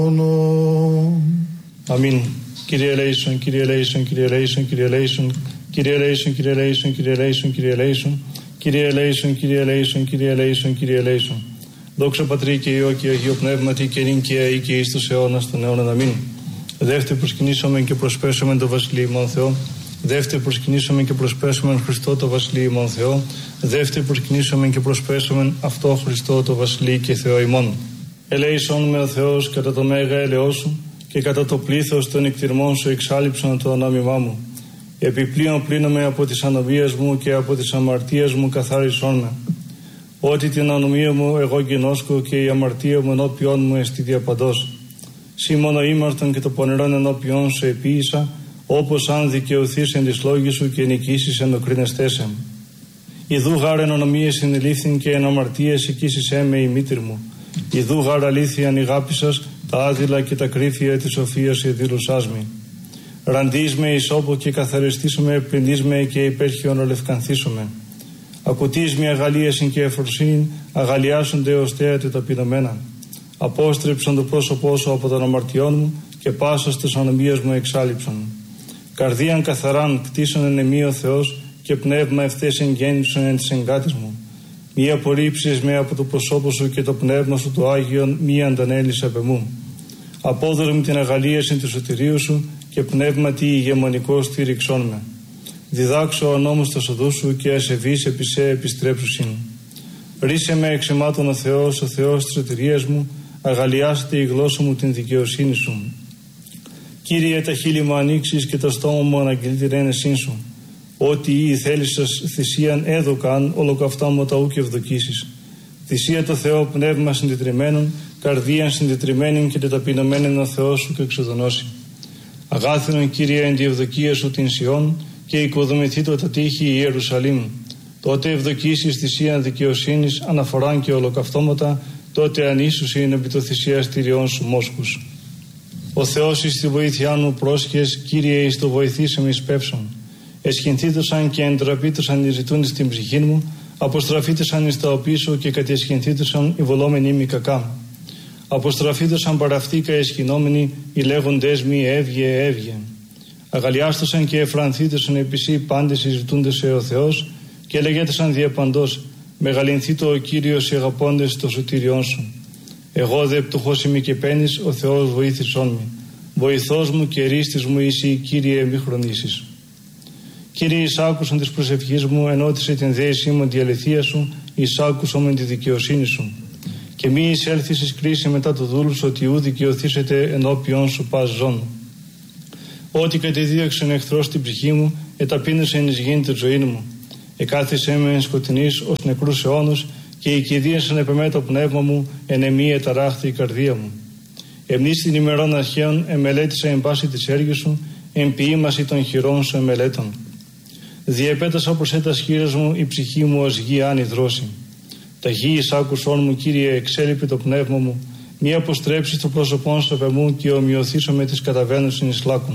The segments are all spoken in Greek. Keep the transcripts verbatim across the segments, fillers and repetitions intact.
Αμήν. Κύριε ελέησον, Κύριε ελέησον, Κύριε ελέησον, Κύριε ελέησον, Κύριε ελέησον, Κύριε ελέησον, Κύριε ελέησον, Κύριε ελέησον, Κύριε ελέησον, Κύριε ελέησον, Κύριε ελέησον, Κύριε ελέησον. Δόξα Πατρί και Υιό και Αγίο Πνεύματι και νυν και αεί και εις τους αιώνας των αιώνων. Αμήν. Δεύτερη προσκυνήσομεν και προσπέσομεν το Βασιλείο ημών Θεό. Δεύτερη προσκυνήσομεν και προσπέσομεν Χριστό το Βασιλείο ημών Θεό. Δεύτερη προσκυνήσομεν και προσπέσομεν αυτό Χριστό το Βασιλείο και Θεό ημών. Ελέησον με ο Θεός κατά το μέγα έλεος σου και κατά το πλήθος των εκτιρμών σου εξάλειψον το ανάμιμά μου. Επιπλέον πλύνομαι από τις ανομίες μου και από τις αμαρτίες μου καθάρισόν με. Ότι την ανομία μου εγώ γινώσκω και η αμαρτία μου ενώπιόν μου εστί διαπαντός. Σύ μόνο ήμαρτον και το πονηρόν ενώπιόν σου επίησα, όπως αν δικαιωθείς εν της λόγης σου και νικήσεις εν το κρίνεστέσαι. Ιδού γάρ εν ανομίες συνελήφθην και εν αμαρτίες οικήσισέ με η μήτηρ μου. Ιδού γάρ αλήθειαν ηγάπησας τα άδειλα και τα κρύφια της σοφίας εδήλωσάς με. Ραντείς με εις όπο και καθαριστήσομαι, πλυντείς με και υπέρχιον ολευκανθήσομαι. Ακουτείς με αγαλίασιν και εφροσύνην, αγαλιάσονται ως θέατε ταπεινωμένα. Απόστρεψον το πρόσωπό σου από των αμαρτιών μου και πάσας της ανομίας μου εξάλειψον. Καρδίαν καθαράν κτίσον εν εμεί ο Θεός και πνεύμα ευθές εγγέννησον εν της εγκάτης μου. Μη απορρίψεις με από το προσώπο σου και το πνεύμα σου το Άγιον μη αντανέλεις απ' εμού. Απόδωρε μου την αγαλίαση του σωτηρίου σου και πνεύματι ηγεμονικό στήριξόν με. Διδάξω ο νόμος τα οδού σου και ασεβείς επί σε επιστρέψουσιν. Ρίσε με εξαιμάτων ο Θεός, ο Θεός της σωτηρίας μου, αγαλιάστε η γλώσσα μου την δικαιοσύνη σου. Κύριε, τα χείλη μου ανοίξεις και το στόμα μου αναγγείλει την ένεσήν σου. Ότι η θέλησας θυσίαν έδωκαν, ολοκαυτά μου τα ούκ ευδοκίσεις. Θυσία το Θεό πνεύμα συντετριμένων, καρδίαν συντετριμένην και τεταπεινωμένην ο Θεός σου και εξοδονώσει. Αγάθινον Κύριε εν τη ευδοκία σου την Σιών και οικοδομηθεί το τα τείχη η Ιερουσαλήμ. Τότε ευδοκίσεις θυσίαν δικαιοσύνης, αναφοράν και ολοκαυτώματα, τότε ανίσουσιν επί το θυσιαστηριών σου μόσχους. Ο Θεός εις τη βοήθειά μου πρόσχες, Κύριε εις το βοηθήσεμε εις πεύσον. Εσχυνθήτωσαν και εντραπήτωσαν οι ζητούντες στην ψυχή μου, αποστραφήτωσαν εις τα οπίσω και κατιεσχυνθήτωσαν οι βολόμενοι μη κακά. Αποστραφήτωσαν παραυτήκα εσχυνόμενοι, οι λέγοντες μη έβγε έβγε. Αγαλιάστωσαν και εφρανθήτωσαν επισή πάντες οι ζητούντες σε ο Θεός και λέγετεσαν διαπαντός, μεγαλυνθήτω ο Κύριος οι αγαπώντες το σωτήριόν σου. Εγώ δε πτωχός είμαι και πένης, ο Θεός βοήθησόν με. Βοηθός μου και ρίστης μου είσαι, Κύριε μη χρονίσεις. Κύριε, εις άκουσον της προσευχής μου, ενώτισε την δέησή μου τη αληθεία σου, εις άκουσον με τη δικαιοσύνη σου. Και μη εισέλθεις εις κρίση μετά το δούλου σου, ότι ου δικαιωθήσετε ενώπιον σου πας ζών. Ό,τι κατεδίωξεν εχθρός στην ψυχή μου, εταπείνωσε εις γήν τη ζωή μου. Εκάθισε με εν σκοτεινής ως νεκρούς αιώνους και οικηδίασαν επεμέ το πνεύμα μου, εν εμή εταράχθη η καρδία μου. Εμνείς την ημερών αρχαίων εμελέτησα εν πάση της έργης σου, εν ποιήμαση των χειρών σου εμελέτων. Διεπέτασα προς έτας χείρας μου, η ψυχή μου ως γη άνη δρόση. Τα γη εις άκουσόν μου, Κύριε, εξέλιπε το πνεύμα μου, μη αποστρέψεις το πρόσωπόν σου απ' εμού και ομοιωθήσω με τις καταβαίνουσιν εις λάκων.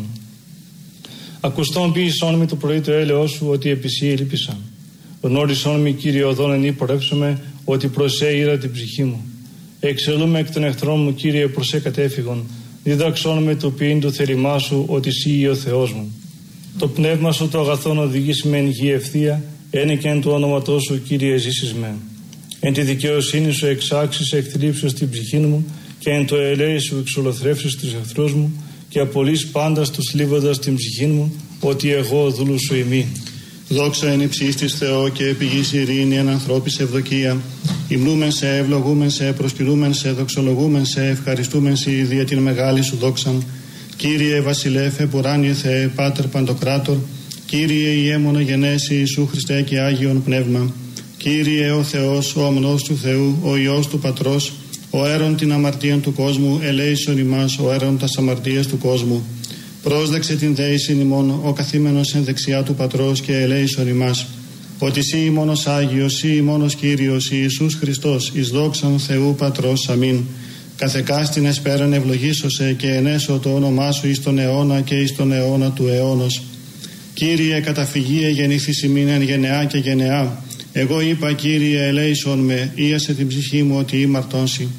Ακουστόν ποιησόν με το πρωί το έλεος σου, ότι επί σοι ελπίσα. Γνώρισόν με, Κύριε, οδόν εν υπορεύσομαι, ότι προς σε ήρα την ψυχή μου. Εξελούμε εκ των εχθρών μου, Κύριε, προς σε κατέφυγον. Διδαξόν με το ποιήν του θέλημά σου, ότι σύ ο Θεός μου. Το πνεύμα σου το αγαθόν οδηγείς με εν γη ευθεία, ένε και εν του όνοματός σου, Κύριε, ζήσεις με. Εν τη δικαιοσύνη σου εξάξεις εκθλίψεως την ψυχή μου και εν το ελέη σου εξολοθρεύσεις τους εχθρούς μου και απολύς πάντας τους θλίβοντας την ψυχή μου, ότι εγώ δούλου σου ημί. Δόξα εν υψής της Θεό και επί γης ειρήνη εν ανθρώπης ευδοκία. Υμνούμεν σε, ευλογούμεν σε, προσκυρούμεν σε, δοξολογούμεν σε, ευχαριστούμεν σε δια την μεγάλη σου δόξαν. Κύριε Βασιλεύ, επουράνιε Θεέ, Πάτερ Παντοκράτορ, Κύριε Ιέμονο γενέσει Ιησού Χριστέ και Άγιον Πνεύμα. Κύριε ο Θεός, ο ομνός του Θεού, ο Υιός του Πατρός, ο αίρον την αμαρτίαν του κόσμου, ελέησον ημάς, ο αίρον τας αμαρτίας του κόσμου. Πρόσδεξε την δέησιν ημών, ο καθήμενος εν δεξιά του Πατρός και ελέησον ημάς. Ότι σύ ημώνος Άγιος, σύ ημώνος Κύριος, Ιησούς Χριστός, εις δόξαν Θεού Πατρός, αμήν. Καθεκάστην εσπέραν ευλογήσωσε και ενέσω το όνομά σου εις τον αιώνα και εις τον αιώνα του αιώνος. Κύριε, καταφυγίε γεννήθης ημίν εν γενεά και γενεά. Εγώ είπα, Κύριε, ελέησον με, ίασε την ψυχή μου ότι ήμαρτον σοι.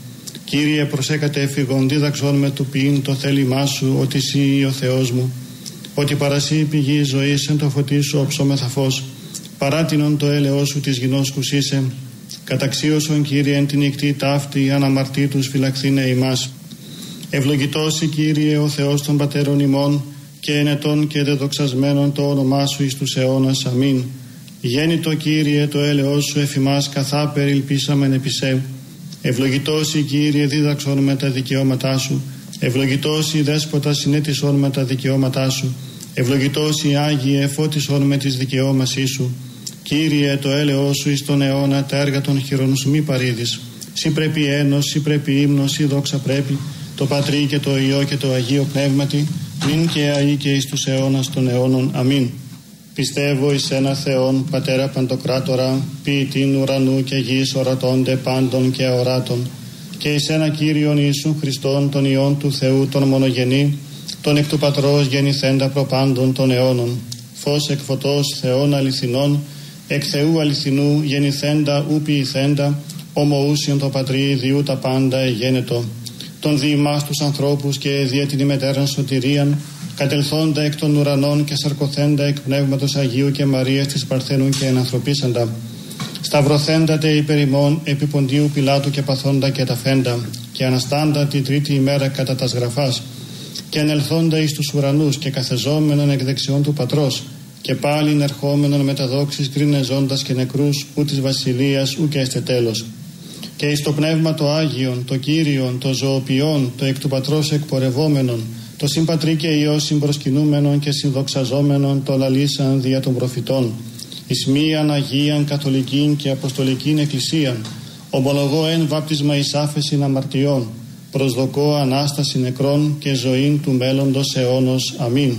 Κύριε, προσέκατε έφυγον, δίδαξον με του ποιήν το θέλημά σου, ότι εσύ ο Θεός μου, ότι παρασύ πηγή ζωής εν το φωτί σου οψόμεθα φως, παράτινον το έλεος σου της γινώσκους είσαι, καταξίωσον Κύριε εν την νυχτή ταύτη, αναμαρτήτους φυλαχθήνε ημάς. Ευλογητός η Κύριε ο Θεός των πατέρων ημών, και ενετών και δεδοξασμένων το όνομά σου εις τους αιώνας. Αμήν. Γέννητο Κύριε το έλεος σου εφ' ημάς, καθά περιλπίσαμεν επί σε. Ευλογητός η Κύριε δίδαξον με τα δικαιώματά σου, ευλογητός η Δέσποτα συνέτησον με τα δικαιώματά σου, ευλογητός η Άγιε φώτισον με τις δικαιώμασή σου. Κύριε το έλεος σου εις τον αιώνα, τα έργα των χειρών σου μη παρήδεις. Σύ πρέπει ένος, σύ πρέπει ύμνος, σύ δόξα πρέπει, το Πατρί και το Υιό και το Αγίο Πνεύματι, νυν και αεί και εις τους αιώνας των αιώνων. Αμήν. Πιστεύω εις ένα Θεόν, Πατέρα Παντοκράτορα, ποιητήν ουρανού και γης, ορατώνται πάντων και αοράτων, και εις ένα Κύριον Ιησούν Χριστόν, τον Υιόν του Θεού, τον μονογενή, τον εκ του Πατρός γεννηθέντα προπάντων των αιώνων, φως εκ φωτός Θεών αληθινών, εκ Θεού αληθινού γεννηθέντα ου ποιηθέντα, ομοούσιον το Πατρί διού τα πάντα εγένετο, τον δι' ημάς τους ανθρώπους και δια την ημετέραν σωτηρίαν, κατελθόντα εκ των ουρανών και σαρκωθέντα εκ Πνεύματος Αγίου και Μαρίας της Παρθένου και ενανθρωπίσαντα, σταυρωθέντατε υπερ ημών επί Ποντίου Πιλάτου και παθόντα και ταφέντα, και αναστάντα την τρίτη ημέρα κατά τας γραφάς, και ανελθόντα εις τους ουρανούς και καθεζόμενον εκ δεξιών του Πατρός, και πάλιν ερχόμενον με τα δόξης κρίνεζόντας και νεκρούς, ου της βασιλείας ου και έστε τέλος. Και εις το Πνεύμα το Άγιον, το Κύριον, το ζωοποιόν, το εκ του Πατρός εκπορευόμενον, το συμπατρί και Υιό συμπροσκυνούμενον και συνδοξαζόμενον, το λαλήσαν δια των προφητών, εις μίαν Αγίαν Καθολικήν και Αποστολικήν Εκκλησίαν, ομολογώ εν βάπτισμα εις άφεσιν αμαρτιών, προσδοκώ Ανάσταση νεκρών και ζωήν του μέλλοντος αιώνος. Αμήν.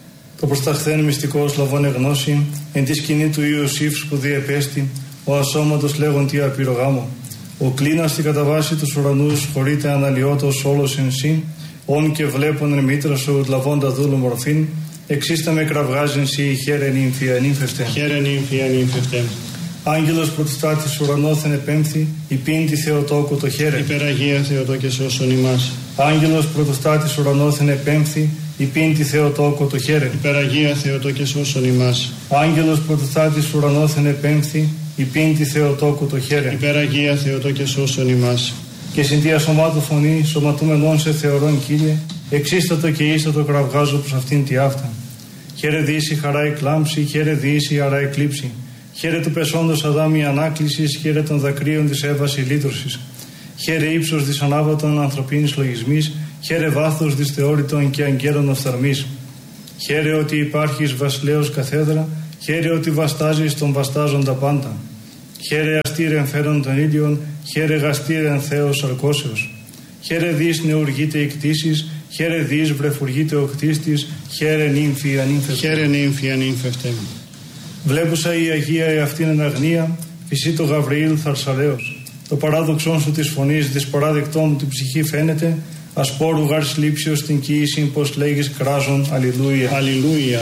Το προσταχθέν μυστικός λαβώνε γνώση, εν τη σκηνή του Ιωσήφ σπουδή επέστη, ο ασώματος λέγον τι απειρογάμο. Ο κλίνας στην καταβάση τους ουρανούς χωρείται αναλυότος όλος εν σύ, όν και βλέπον εν μήτρα σου λαβώντα δούλου μορφήν, εξίστα με κραυγάζεν σύ χαίρεν ύμφη ανήμφευτε. Χαίρεν ύμφη ανήμφευτε. Άγγελος πρωτοστάτης ουρανόθεν επέμφθη, υπήν τη Θεοτόκο το χαίρε. Υπεραγία Θεοτόκε σώσον ημάς. Άγγελος πρωτοστάτης ουρανόθεν επέμφθη, υπήν τη Θεοτόκο το χαίρε. Υπεραγία Θεοτόκε σώσον ημάς. Άγγελος πρωτοστάτης ουρανόθεν επέμφθη, υπήν τη Θεοτόκο το χαίρε. Υπεραγία Θεοτόκε σώσον ημάς. Και συν τη ασωμάτου φωνή, σωματούμενον σε θεωρών Κύριε, εξίστατο και ίστατο κραυγάζω προς αυτήν τη αύτα. Χαίρε διήσει χαρά εκλάμψη, χαίρε διήσει χαρά εκλείψη. Χαίρε του πεσόντος Αδάμ η ανάκλησης, χαίρε των δακρύων της Εύας η λύτρωσης. Χαίρε ύψος της ανάβατων ανθρωπίνης λογισμής, χαίρε βάθος της θεώρητων και αγγέλων οφθαλμής. Χαίρε ότι υπάρχεις βασιλέως καθέδρα, χαίρε ότι βαστάζεις τον βαστάζοντα πάντα. Χαίρε αστήρεν φέρον των ήλιων, χαίρε γαστήρεν Θεός αρκώσεως. Χαίρε δις νεουργείται η κτήσης, χαίρε δις βρεφουργείται ο κτίστης, χαίρε νύμφη ανήμφευτε. Χαίρε νύμφη ανήμφευτε. Βλέπουσα η Αγία εαυτήν εν αγνία, φυσί το Γαβριήλ θαρσαλέως. Το παράδοξόν σου της φωνής, της παράδεκτό μου την ψυχή φαίνεται, ασπόρου γάρ λήψεως την κοίησιν, πως λέγεις κράζον, αλληλούια. Αλληλούια.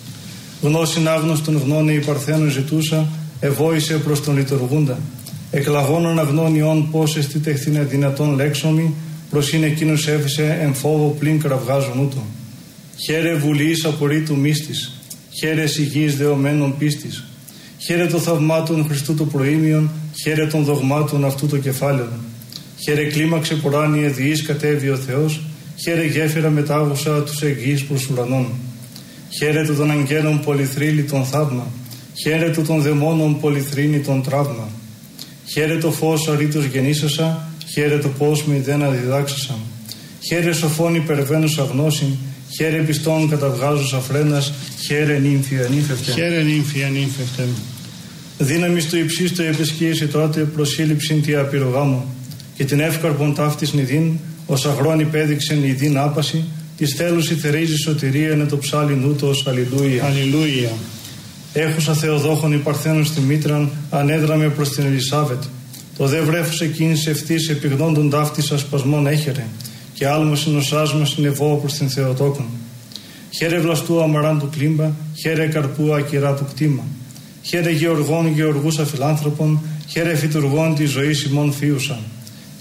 Γνώσιν άγνωστον γνώνε η Παρθένων ζητούσα, ευόησε προς τον λειτουργούντα. Εκλαγώνων αγνώνιον πώς εστι τεχθήνε δυνατόν λέξομη, προς είναι εκείνος έφυσε εν φόβο πλην κραυγάζον ούτω. Χαίρε βουλής απορρίτου μίστης, χαίρε σιγής δεωμένων πίστης. Χαίρε το θαυμάτων Χριστού το προήμιον, χαίρε των δογμάτων αυτού το κεφάλαιο. Χαίρε κλίμαξε ποράνιε διείς κατέβη ο Θεός, χαίρε γέφυρα μετάγουσα τους εγγύς προς ουρανών. Χαίρε το των αγγέλων πολυθρύλι τον θαύμα, χαίρε το των δαιμόνων πολυθρύνη τον τραύμα. Χαίρε το φως αρήτως γεννήσασα, χαίρε το πώς με δεν αδιδάξασα. Χαίρε σοφών υπερβαίνουσα γνώσιν, χαίρε πιστών καταβγάζουσα φρένας, χαίρε νύμφη ανήμφευτε. Χαίρε νύμφη ανήμφευτε. Δύναμις του υψίστου επισκίεση τότε προσήλυψην τη απειρογάμο, και την εύκαρπον ταύτης νηδίν, ως αγρόν υπέδειξεν νηδίν άπαση, της θέλους η θερίζει σωτηρία είναι το ψάλιν ούτως, αλληλούια. Αλληλούια. Έχουσα Θεοδόχων η Παρθένων στη μήτραν, ανέδραμε προς την Ελισάβετ. Το δε βρέφος εκείνης ευθύς επιγνώντων ταύτης ασπασμών έχερε, και άλμος συνοσάσμα συνεβώ προς την Θεοτόκον. Χαίρε βλαστού αμαράν του κλίμπα, χαίρε καρπού ακυρά του κτήμα. Χαίρε γεωργών γεωργούς αφιλάνθρωπων, χαίρε φυτουργών τη ζωή ημών φίουσαν.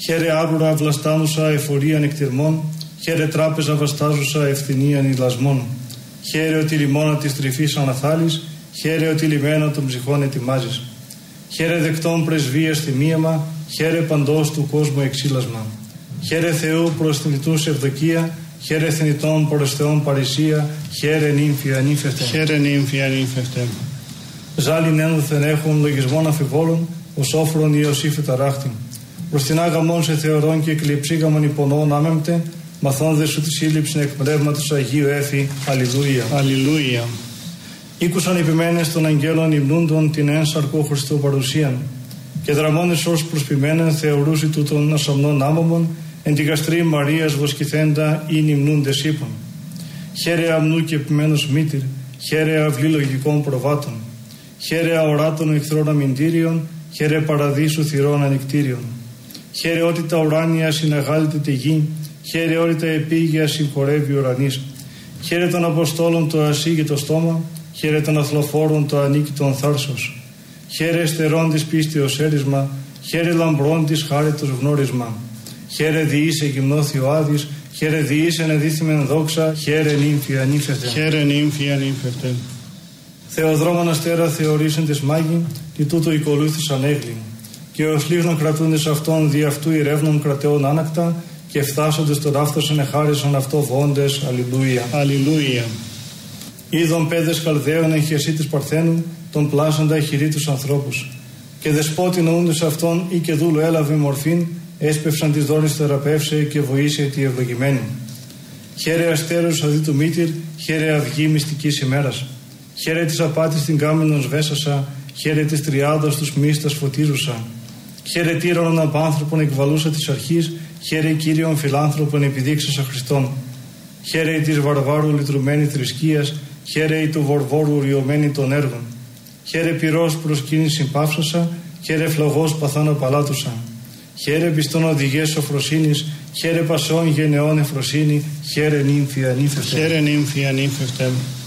Χαίρε άγουρα βλαστάνουσα εφορίαν εκτιρμών, χαίρε τράπεζα βαστάζουσα ευθυνίαν ηλασμών. Χαίρε ότι λιμώνα της τρυφής αναθάλεις, χαίρε ότι λιμένα των ψυχών ετοιμάζεις. Χαίρε δεκτών πρεσβείας θυμίαμα, χαίρε παντός του κόσμου εξήλασμα. Χαίρε Θεού προς θνητούς ευδοκία, χαίρε θνητών προς Θεόν παρησία, χαίρε νύμφη ανήφευτε. Χαίρε νύμφη ανήφευτε. Ζάλιν ένδοθεν έχουν λογισμών αμφιβόλων, ως όφρον Ιωσήφ ταράχτην. Προς την άγαμον σε θεωρών και κλειψίγαμον υπονών άμεμπτε, μαθών δε σου τη σύλληψη εκ πνεύματος Αγίου έφη. Αλληλούια. Αλληλούια. Ήκουσαν επιμένες των αγγέλων υμνούντων την εν σαρκό Χριστού παρουσίαν, και δραμώνες ως προσπημένεν θεωρούσι τούτων ασαμνών άμαμων, εν τη γαστρή Μαρίας βοσκηθέντα ή υμνούντες ύπων. Χαίρε αμνού και επιμένους μήτηρ, χαίρε αυλή λογικών προβάτων, χαίρε αοράτων εχθρών αμυντήριων, χαίρε παραδείσου θυρών ανοιχτήριων. Χαίρε ότι τα ουράνια συναγάλεται τη γη, χαίρε ότι τα επίγεια συγχωρεύει ουρανής. Χαίρε των Αποστόλων το ασύγητο στόμα, χαίρε των αθλοφόρων το ανίκητον θάρσος. Χαίρε εστερών της πίστεως έρισμα, χαίρε λαμπρών της χάριτος γνώρισμα. Χαίρε διήσε γυμνώθη ο Άδης, χαίρε διήσε ενεδίθημεν δόξα, χαίρε νύμφη ανήφευτε. Χαίρε νύμφη ανήφευτε. Θεοδρόμων αστέρα θεωρήσεν της μάγη, και τούτο οικολούθησαν έγλη. Και ως λίγνων κρατούντες αυτών δι' αυτού ηρεύνων κρατεών άνακτα, και φτάσοντες τον άφθοσεν εχάρισαν αυτό βοώντες. Αλληλούια. Αλληλούια. Είδων πέδες Καλδαίων εν χεσί της Παρθένου, τον πλάσαντα χειρί τους ανθρώπους. Και δεσπότη νοούντες αυτών ή και δούλου έλαβε μορφήν, έσπευσαν της δόλης θεραπεύσε και βοήσε τη ευλογημένη. Χαίρε αστέρους αδί του μήτηρ, χαίρε αυγή μυστικής ημέρας. Χαίρε της απάτης την κάμενον σβέσασα, χαίρε της τριάδας τους μίστας φωτίζουσα. Χαίρε τύρανον απάνθρωπον εκβαλούσα της αρχής, χαίρε Κύριον φιλάνθρωπον επιδείξασα Χριστόν. Χαίρε της βαρβάρου λυτρουμένη θρησκείας, χαίρε του βορβόρου ριωμένη των έργων. Χαίρε πυρός προσκύνηση πάυσασα, χαίρε φλογός παθάνω παλάτουσα. Χαίρε πιστών οδηγές σοφροσύνης, χαίρε πασών γενεών εφροσύνη, χαίρε νύμφη ανήφευτε. Χαίρε νύμφη ανήφευτε.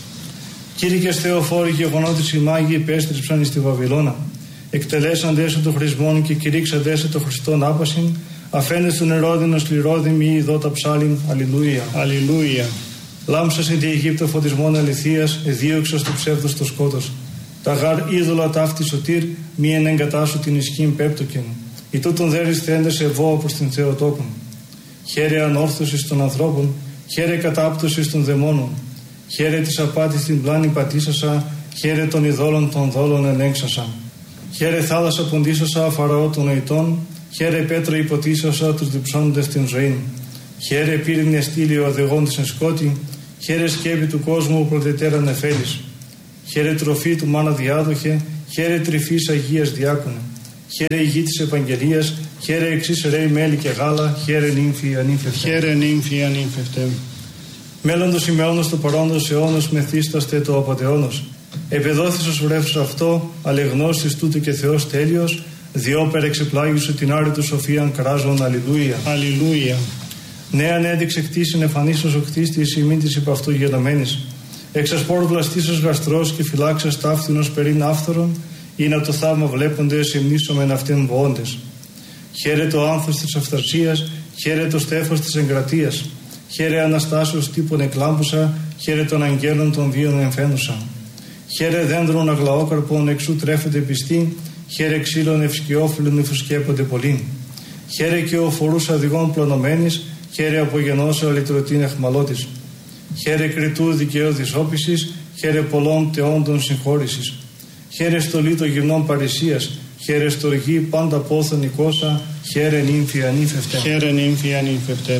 Κήρυκες Θεοφόροι γεγονότης οι μάγοι υπέστριψαν εις τη Βαβυλώνα. Εκτελέσαντες το χρησμόν και κηρύξαντες το Χριστόν άπασιν, αφένες του νερόδινο σκληρόδημη ή δότα ψάλιν. Αλληλούια. Αλληλούια. Λάμψασε τη Αιγύπτο φωτισμόν αληθείας, εδίωξας του ψεύδος το σκότος. Τα γάρ είδωλα ταύτη σωτήρ, μη εν εγκατάσου την ισχύν πέπτοκεν. Η τούτον δέρεις θέντες ευώ προς την Θεοτόκον. Χαίρε ανόρθωσης των ανθρώπων, χαίρε κατάπτωσης των δαιμόνων. Χαίρε της απάτης την πλάνη πατήσασα, χαίρε των ειδόλων των δόλων ενέξασα. Χαίρε θάλασσα ποντίσασα φαραώ των νοητών, χαίρε πέτρο υποτίσασα τους διψώντες την ζωήν. Χαίρε πύρινε στήλη ο αδεγών της εν σκότη, χαίρε σκέπη του κόσμου προτετέρα νεφέλης. Χαίρε τροφή του μάνα διάδοχε, χαίρε τρυφής Αγίας διάκονε. Χαίρε η γη της επαγγελίας, χαίρε εξής ρέι μέλι και γάλα, χαίρε νύμφη ανήφευτε. Χαίρε νύμφη ανήφευτε. Μέλλοντος ημεώνος το παρόντος αιώνος μεθύσταστε το απατεώνος. Επεδόθησος βρέφους αυτό, αλεγνώστης τούτου και Θεός τέλειος, διόπερ εξεπλάγησου την άρη του σοφίαν κράζον. Αλληλούια. Αλληλούια. Νέαν έδειξε κτήσιν εμφανίσος ο κτίστης ημίν της υπ' αυτού γενομένης. Εξασπόρου βλαστήσος γαστρός και φυλάξας ταύθινος περίν άφθορον, ή να το θαύμα βλέποντες υμνήσομεν αυτήν βοώντες. Χαίρε το άνθος της αυθαρσίας, χαίρε το στέφος της εγκρατείας. Χαίρε Αναστάσεως τύπων εκλάμπουσα, χαίρε των αγγέλων των βίων εμφαίνουσα. Χαίρε δέντρων αγλαόκαρπων εξού τρέφεται πιστή, χαίρε ξύλων ευσκιόφυλλων υφουσκέπονται πολύ. Χαίρε και ο φορούς αδυγών πλονωμένης, χαίρε απογενώσα αλυτρωτήν εχμαλώτης. Χαίρε κριτού δικαίου δυσόπισης, χαίρε πολλών πτεόντων συγχώρησης. Χαίρε στολή των γυμνών παρησίας, χαίρε στοργή πάντα πόθον οικόσα, χαίρε νύμφη ανήφευτε. Χαίρε νύμφη ανήφευτε.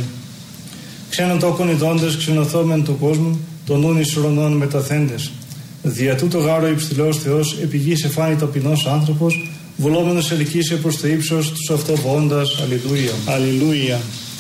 Ξένον τόκον ειδώντες ξενωθόμεν του κόσμου, των νουν εις ουρανών μεταθέντες. Δια τούτο γάρο υψηλός Θεός, επί γης εφάνει ταπεινός άνθρωπος, βουλόμενος ελκύσε προς το ύψος τους αυτοβοώντας. Αλληλούια. Αλληλούια.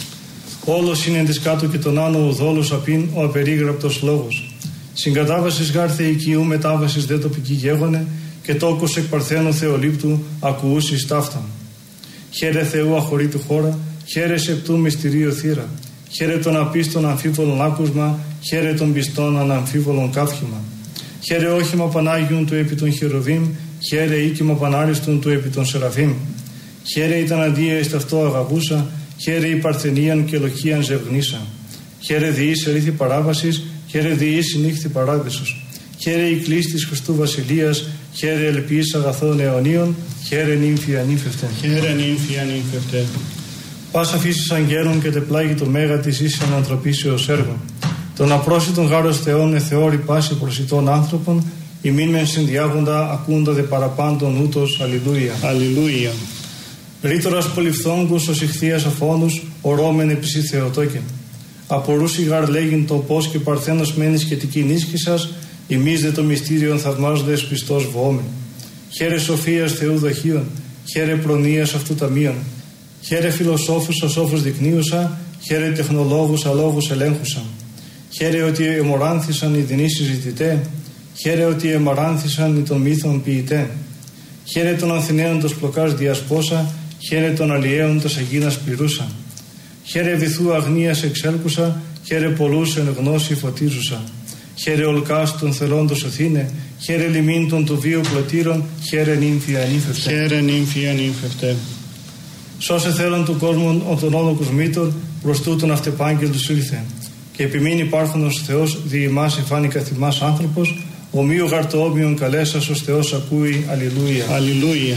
Όλος είναι της κάτω και τον άνω ουδόλος απειν ο απερίγραπτος λόγος. Συγκατάβασης γάρ θεϊκίου, μετάβασης δε τοπική γέγονε, και τόκος εκ παρθένου Θεολήπτου ακουούσις ταύταν. Χαίρε Θεού αχωρήτου χώρα, χαίρε σεπτού μυστηρίου θύρα. Χαίρε των απίστων αμφίβολων άκουσμα, χαίρε των πιστών αναμφίβολων καύχημα. Χαίρε όχημα Πανάγιον του επί των χερουβίμ, χαίρε οίκημα Πανάριστον του επί των Σεραφείμ. Χαίρε ήταν αντία εις ταυτό αγαπούσα, χαίρε η παρθενίαν και λοχίαν ζευγνήσα. Χαίρε διείς ερήθη παράβασης, χαίρε διείς συνύχθη παράδεισος. Χαίρε η κλής της Χριστού Βασιλείας, χαίρε ελπίς αγαθών αιωνίων, χαίρε νύμφη ανήφευτε. Χαίρε νύμφη ανήφευτε. Πάσα φύσης αγγέλων και τεπλάγει το μέγα της ίσης ανθρωπίσεως έργων. Τον απρόσιτον γάρος Θεών εθεώρη πάση προσιτών άνθρωπων, ημίν μεν συνδιάγοντα ακούντα δε παραπάντων ούτως. Αλληλούια. Αλληλούια. Ρήτορας πολυφθόγκους ως ηχθείας αφώνους, ορώμεν επισή Θεοτόκεν. Απορούσι γαρ λέγειν το πώς και παρθένος μένεις και τική νίσκη σας, ημείς δε το μυστήριον θαυμάζοντες πιστός βοόμεν. Χαίρε σοφίας Θεού δοχείων, χαίρε προνοίας αυτού ταμείων. Χαίρε φιλοσόφους ως όφους δεικνύουσα, χαίρε τεχνολόγους αλόγους ελέγχουσα. Χαίρε ότι εμοράνθησαν οι δεινοί συζητητέ, χαίρε ότι εμαράνθησαν οι των μύθων ποιητέ. Χαίρε των Αθηναίων τος πλοκάς διασπόσα, χαίρε των αλλιέων τος αγίνας πληρούσα. Χαίρε βυθού αγνίας εξέλκουσα, χαίρε πολλούς εν γνώση φωτίζουσα. Χαίρε ολκάς των θελόντος Αθήνε, χαίρε λιμήν των του βίου πλωτήρων, χαίρε νύμφη ανήφευτε. Χαίρε νύμφη ανήφευτε. Σώσε θέλον του κόσμου ο των όλοκους μήτων, προς τούτον αυτεπάγγελτος ήλθε. Και επιμείνει υπάρχονος Θεός δι' ημάς εφάνει καθημάς άνθρωπος, ομοίου γαρτοόμοιον καλέσας ως Θεός ακούει. Αλληλούια. Αλληλούια.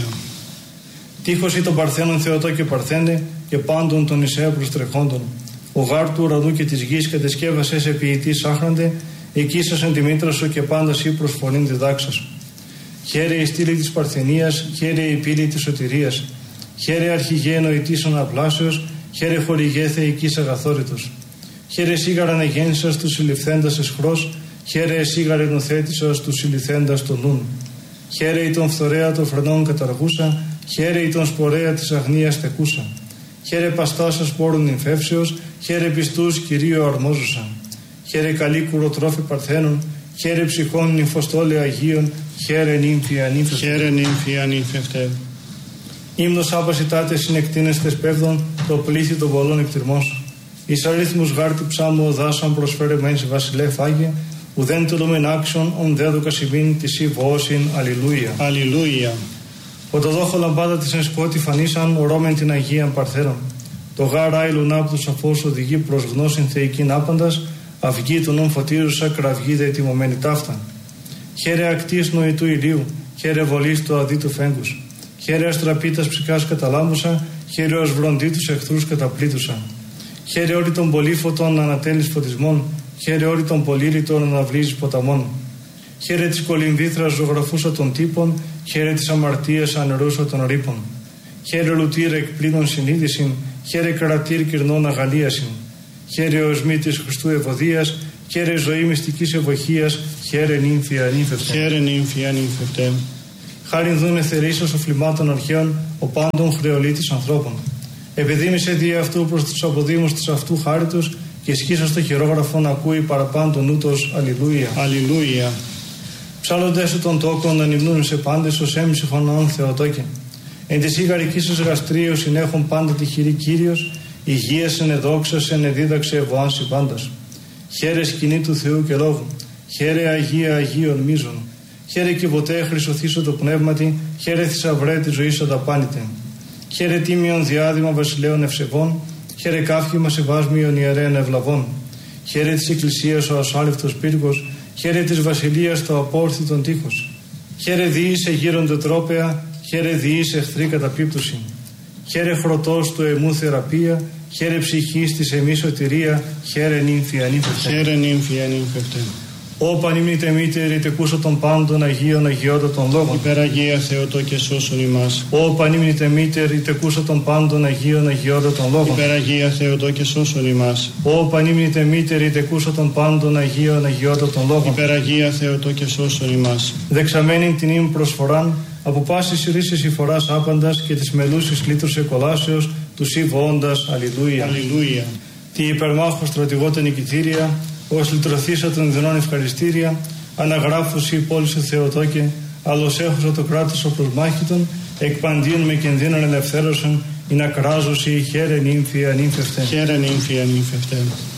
Τύχος ή των Παρθένων Θεοτό και Παρθένε και πάντων των Ισαίου προστρεχόντων. Ο γάρ του ουρανού και της γης κατεσκεύασες σε ποιητής άχραντε, εκείσασαν τη μήτρα σου και πάντα σύ προσφωνήν διδάξας. Χαίρε η στήλη της Παρθενίας, χαίρε η πύλη της σωτηρίας. Χαίρε αρχηγέ νοητής αναπλάσεως, χαίρε χορηγέ θεϊκής αγαθόρητος. Χαίρε σίγαραν εγέννησας του συλληφθέντας εσχρός, χαίρε σίγαρε νοθέτησας του συλληφθέντας των νουν. Χαίρε η τον φθορέα των φρενών καταργούσα, χαίρε η τον σπορέα της αγνίας τεκούσα. Χαίρε παστάσα σπόρων νυμφεύσεως, χαίρε πιστούς Κυρίου αρμόζουσα. Χαίρε καλή κουροτρόφη Παρθένων, χαίρε ψυχών νυμφοστόλε Αγίων, χαίρε νύμφη ανήφευτε. Χαίρε νύμφη ανήφευτε. Ύμνος άπασιτάτε συνεκτίνεστες πέβδον, το πλήθη των πολλών εκτιρμός. Εις αρίθμους γάρτη ψάμου οδάσαν προσφέρε μεν σε βασιλεύ Άγιε, ουδέν τελούμεν άξιον, ον δέδοκα σημείν τη σύ βοώσιν. Αλληλούια. Αλληλούια. Οτοδόχο λαμπάδα της εν σκότη φανίσαν, ορώμεν την Αγίαν Παρθέρων. Το γάρα αίλουν άπ' του σαφώς οδηγεί προς γνώσιν θεϊκήν άπαντας, αυγή του νουν φωτίζουσα, κραυγή δε τιμωμένη ταύτα. Χαίρε ακτής νοητού ηλίου, χαίρε βολής του αδίτου φέγγους. Χαίρε αστραπίτας ψυχάς καταλάμουσα, χαίρε ως βροντί τους εχθρούς καταπλήτουσα. Χαίρε όλη των πολύφωτων ανατέλεις φωτισμών, χαίρε όλη των πολύρητων αναβλύζεις ποταμών. Χαίρε της κολυμβήθρας ζωγραφούσα των τύπων, χαίρε της αμαρτίας ανερούσα των ρήπων. Χαίρε λουτήρ εκπλήνων συνείδησιν, χαίρε κρατήρ κυρνών αγαλίασιν. Χαίρε οσμή της Χριστού ευωδίας, χαίρε ζωή μυστικής ευωχίας, χαίρε νύμφη ανήφευτε. Χαίρε νύμφη ανήφευτε. Χάριν δούνε θερήσας ο φλιμάτων αρχαίων, ο πάντων χρεολίτης ανθρώπων. Επιδήμησε δι' αυτού προς τους αποδήμους της αυτού χάριτος και ισχύσας το χειρόγραφο να ακούει παραπάντων ούτως. Αλληλούια. Αλληλούια. Ψάλλοντες σου των τόκων να νυμνούν σε πάντες ως έμψυχον όν Θεοτόκεν. Εν της ήγαρικής σας γαστρίου συνέχουν πάντα τη χειρή Κύριος, υγείας εν εδόξας εν εδίδαξε ευωάνση πάντας. Χαίρε σκηνή του Θεού και λόγου, χαίρε Αγία Αγίων μίζων. Χαίρε και ποτέ χρυσοθήσω το πνεύματι, χαίρε θησαυρέ τη ζωή αδαπάνητε. Χαίρε τίμιον διάδημα βασιλέων ευσεβών, χαίρε κάφημα σεβάσμιον ιερέων ευλαβών. Χαίρε της Εκκλησίας ο ασάλευτος πύργος, χαίρε της βασιλείας το απόρθητον τείχος. Χαίρε διήσε γύρονται τρόπεα, χαίρε διήσε εχθρή καταπίπτωση. Χαίρε χρωτός του εμού θεραπεία, χαίρε ψυχής της εμεί σωτηρία, χαίρε νύμφη ανήφευτε. Χαίρε νύμφη ανήφευτε. Ω πανήμνητε μήτερη τεκούσα των πάντων Αγίων Αγιώτα των λόγων. Υπεραγία Θεοτό και σώσον ημάς. Ω πανήμνητε μήτερη τεκούσα των πάντων Αγίων Αγιώτα των λόγων. Υπεραγία Θεοτό και σώσον ημάς. Ω πανήμνητε μήτερη τεκούσα των πάντων Αγίων Αγιώτα των λόγων. Υπεραγία Θεοτό και σώσον ημάς. Δεξαμένην την ύμ προσφοράν, από πάσης ρίσης η φοράς άπαντας και της μελούσης λύτρους εκολάσεως του σύ βοώντας. Αλληλούια. Αλληλούια. Τη υπερμάχο στρατηγότα νικητήρια, ως λυτρωθήσα των ειδινών ευχαριστήρια, αναγράφουσι η πόλη σου Θεοτόκε, άλλος έχωσα το κράτος ο προσμάχητον, εκπαντίον με κινδύνων ελευθέρωσαν, ή να κράζωσι χαίρε νύμφη ανήφευτε. Χαίρε νύμφη ανήφευτε.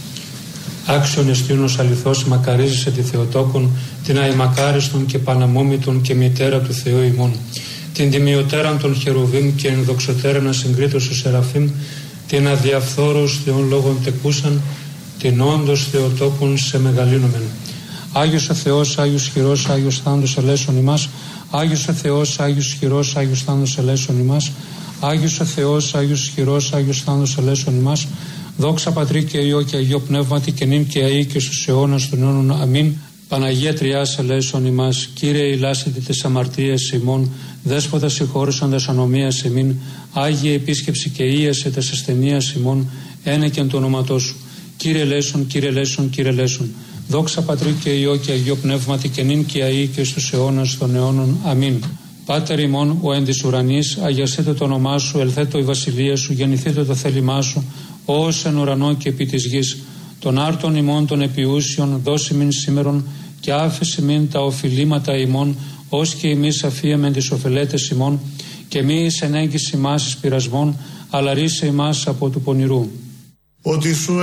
Άξιον εστίωνος αληθώς μακαρίζεσαι τη Θεοτόκον, την αημακάριστον και παναμόμητον και μητέρα του Θεού ημών. την τιμιωτέραν των χερουβίμ και ενδοξωτέραν ασυγκρίτως του Σεραφείμ, την αδιαφθόρους Θεών λόγων τεκούσαν, την όντως Θεοτόπων σε μεγαλύνομεν. Άγιος ο Θεός, Άγιος χειρός, Άγιος θάνατος ελέησον ημάς. Άγιος ο Θεός, Άγιος χειρός, Άγιος θάνατος ελέησον ημάς. Άγιος ο Θεός, Άγιος χειρός, Άγιος θάνατος ελέησον ημάς. Δόξα Πατρί και Υιό και Αγίο Πνεύματι και νυν και αεί και στους αιώνας των αιώνων. Αμήν. Παναγία Τριάς ελέησον ημάς. Κύριε ηλάσιτε τις αμαρτίες ημών, Δέσποτα συγχώρησαντας ανομίας ημίν, Άγιε επίσκεψη και ίασε τας ασθενείας ημών, ένεκεν του ονόματός σου. Κύριε ελέησον, Κύριε ελέησον, Κύριε ελέησον. Δόξα Πατρί και Υιό και Αγίο Πνεύματι και νυν και αεί και στους αιώνας των αιώνων. Αμήν. Πάτερ ημών, ο εν της ουρανής, αγιαστείτε το όνομά σου, ελθέτω η βασιλεία σου, γεννηθείτε το θέλημά σου, ως εν ουρανό και επί της γης. Των άρτων ημών των επιούσιων, δώσει μην σήμερον, και άφηση μην τα οφειλήματα ημών, ως και εμείς αφίεμεν τις οφελέτες ημών, και μη εις ενέγγιση ημάς εις πειρασμών, αλλά ρίσε ημάς από του πονηρού. Ότι σου